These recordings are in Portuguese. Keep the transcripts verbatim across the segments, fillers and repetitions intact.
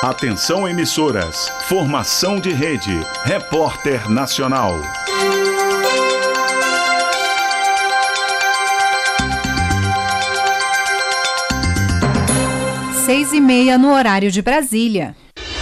Atenção emissoras, formação de rede, Repórter Nacional. Seis e meia no horário de Brasília.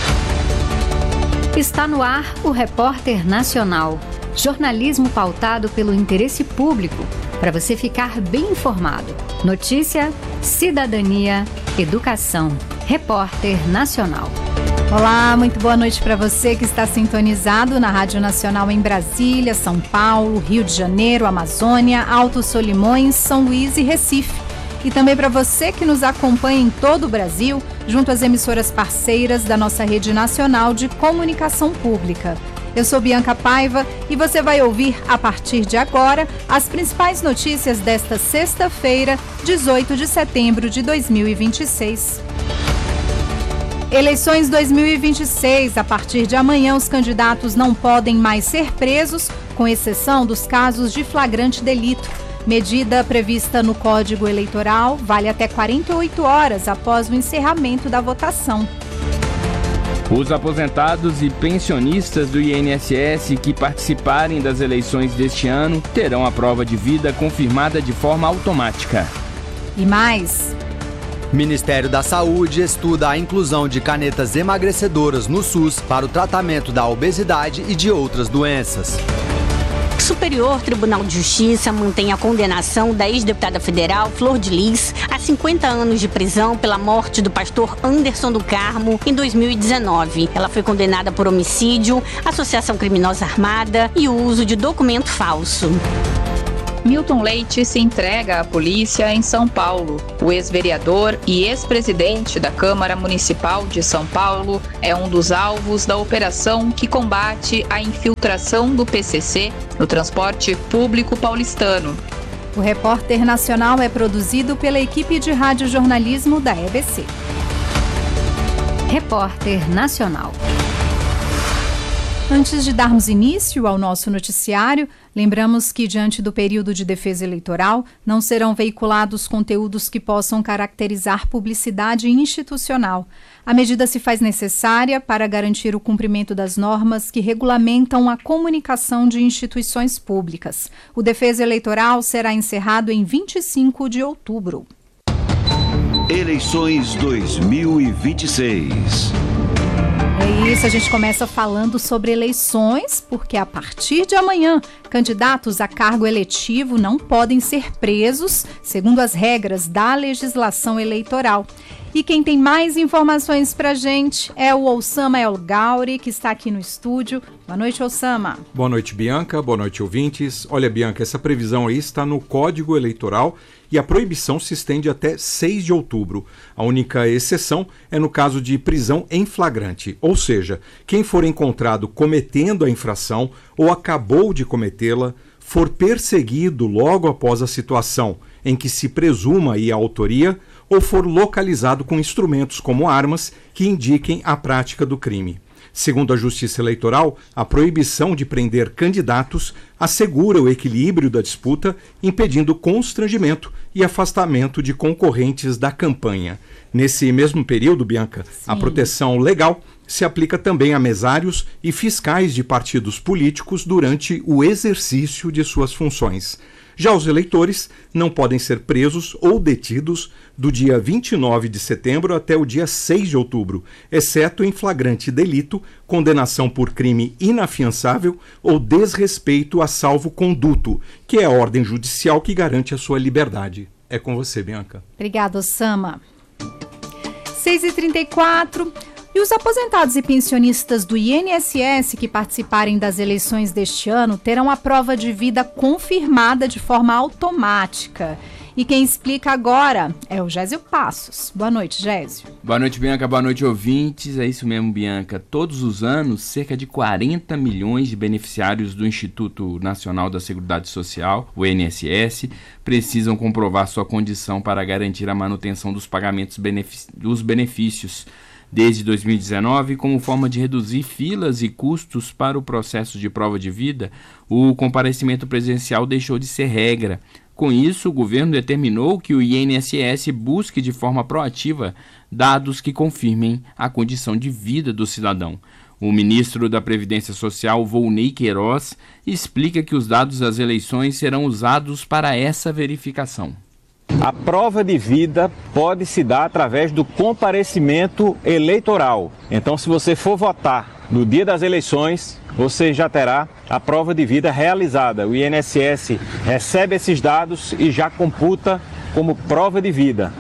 Está no ar o Repórter Nacional. Jornalismo pautado pelo interesse público, para você ficar bem informado. Notícia, cidadania, educação. Repórter Nacional. Olá, muito boa noite para você que está sintonizado na Rádio Nacional em Brasília, São Paulo, Rio de Janeiro, Amazônia, Alto Solimões, São Luís e Recife. E também para você que nos acompanha em todo o Brasil, junto às emissoras parceiras da nossa rede nacional de comunicação pública. Eu sou Bianca Paiva e você vai ouvir, a partir de agora, as principais notícias desta sexta-feira, dezoito de setembro de dois mil e vinte e seis. Eleições dois mil e vinte e seis. A partir de amanhã, os candidatos não podem mais ser presos, com exceção dos casos de flagrante delito. Medida prevista no Código Eleitoral vale até quarenta e oito horas após o encerramento da votação. Os aposentados e pensionistas do I N S S que participarem das eleições deste ano terão a prova de vida confirmada de forma automática. E mais... Ministério da Saúde estuda a inclusão de canetas emagrecedoras no SUS para o tratamento da obesidade e de outras doenças. O Superior Tribunal de Justiça mantém a condenação da ex-deputada federal Flor de Lis a cinquenta anos de prisão pela morte do pastor Anderson do Carmo em dois mil e dezenove. Ela foi condenada por homicídio, associação criminosa armada e uso de documento falso. Milton Leite se entrega à polícia em São Paulo. O ex-vereador e ex-presidente da Câmara Municipal de São Paulo é um dos alvos da operação que combate a infiltração do P C C no transporte público paulistano. O Repórter Nacional é produzido pela equipe de radiojornalismo da E B C. Repórter Nacional. Antes de darmos início ao nosso noticiário, lembramos que, diante do período de defesa eleitoral, não serão veiculados conteúdos que possam caracterizar publicidade institucional. A medida se faz necessária para garantir o cumprimento das normas que regulamentam a comunicação de instituições públicas. O Defesa Eleitoral será encerrado em vinte e cinco de outubro. Eleições dois mil e vinte e seis. É isso, a gente começa falando sobre eleições, porque a partir de amanhã, candidatos a cargo eletivo não podem ser presos, segundo as regras da legislação eleitoral. E quem tem mais informações pra gente é o Osama El Gauri, que está aqui no estúdio. Boa noite, Osama. Boa noite, Bianca. Boa noite, ouvintes. Olha, Bianca, essa previsão aí está no Código Eleitoral e a proibição se estende até seis de outubro. A única exceção é no caso de prisão em flagrante, ou seja, quem for encontrado cometendo a infração ou acabou de cometê-la, for perseguido logo após a situação em que se presuma aí a autoria, ou for localizado com instrumentos como armas que indiquem a prática do crime. Segundo a Justiça Eleitoral, a proibição de prender candidatos assegura o equilíbrio da disputa, impedindo constrangimento e afastamento de concorrentes da campanha. Nesse mesmo período, Bianca, Sim. a proteção legal se aplica também a mesários e fiscais de partidos políticos durante o exercício de suas funções. Já os eleitores não podem ser presos ou detidos do dia vinte e nove de setembro até o dia seis de outubro, exceto em flagrante delito, condenação por crime inafiançável ou desrespeito a salvo-conduto, que é a ordem judicial que garante a sua liberdade. É com você, Bianca. Obrigada, Osama. seis e trinta e quatro. E os aposentados e pensionistas do I N S S que participarem das eleições deste ano terão a prova de vida confirmada de forma automática. E quem explica agora é o Gésio Passos. Boa noite, Gésio. Boa noite, Bianca. Boa noite, ouvintes. É isso mesmo, Bianca. Todos os anos, cerca de quarenta milhões de beneficiários do Instituto Nacional da Seguridade Social, o I N S S, precisam comprovar sua condição para garantir a manutenção dos pagamentos benefic- dos benefícios. Desde dois mil e dezenove, como forma de reduzir filas e custos para o processo de prova de vida, o comparecimento presencial deixou de ser regra. Com isso, o governo determinou que o I N S S busque de forma proativa dados que confirmem a condição de vida do cidadão. O ministro da Previdência Social, Volney Queiroz, explica que os dados das eleições serão usados para essa verificação. A prova de vida pode se dar através do comparecimento eleitoral. Então, se você for votar no dia das eleições, você já terá a prova de vida realizada. O I N S S recebe esses dados e já computa como prova de vida.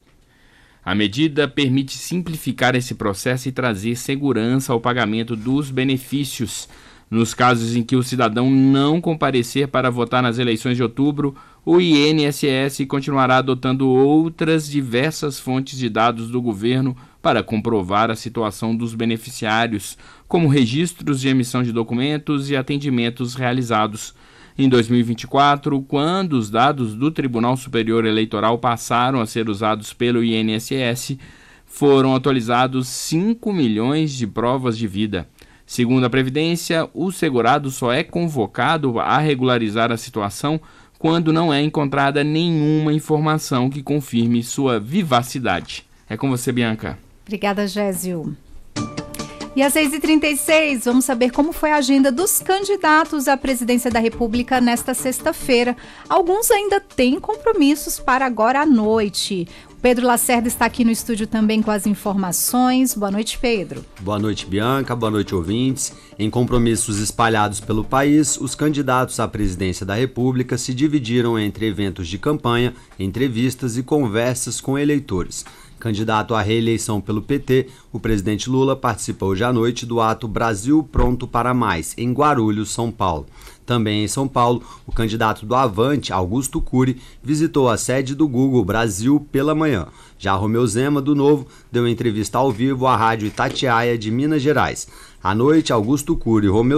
A medida permite simplificar esse processo e trazer segurança ao pagamento dos benefícios. Nos casos em que o cidadão não comparecer para votar nas eleições de outubro, o I N S S continuará adotando outras diversas fontes de dados do governo para comprovar a situação dos beneficiários, como registros de emissão de documentos e atendimentos realizados. Em dois mil e vinte e quatro, quando os dados do Tribunal Superior Eleitoral passaram a ser usados pelo I N S S, foram atualizados cinco milhões de provas de vida. Segundo a Previdência, o segurado só é convocado a regularizar a situação quando não é encontrada nenhuma informação que confirme sua vivacidade. É com você, Bianca. Obrigada, Gésio. E às seis e trinta e seis, vamos saber como foi a agenda dos candidatos à presidência da República nesta sexta-feira. Alguns ainda têm compromissos para agora à noite. O Pedro Lacerda está aqui no estúdio também com as informações. Boa noite, Pedro. Boa noite, Bianca. Boa noite, ouvintes. Em compromissos espalhados pelo país, os candidatos à presidência da República se dividiram entre eventos de campanha, entrevistas e conversas com eleitores. Candidato à reeleição pelo P T, o presidente Lula participou hoje à noite do ato Brasil Pronto para Mais, em Guarulhos, São Paulo. Também em São Paulo, o candidato do Avante, Augusto Cury, visitou a sede do Google Brasil pela manhã. Já Romeu Zema, do Novo, deu entrevista ao vivo à rádio Itatiaia de Minas Gerais. À noite, Augusto Cury e Romeu